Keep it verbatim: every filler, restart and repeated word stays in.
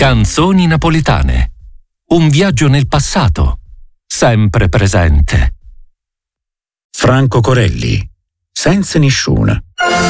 Canzoni napoletane. Un viaggio nel passato, sempre presente. Franco Corelli, senza nessuno.